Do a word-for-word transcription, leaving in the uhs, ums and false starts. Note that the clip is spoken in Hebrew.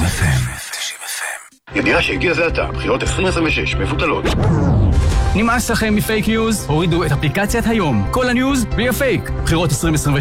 אף אם. ידיעה שהגיע זה עתה, בחירות עשרים עשרים ושש מבוטלות. נמאס לכם מפייק ניוז? הורידו את אפליקציית היום. כל הניוז בלי הפייק. בחירות עשרים עשרים ושש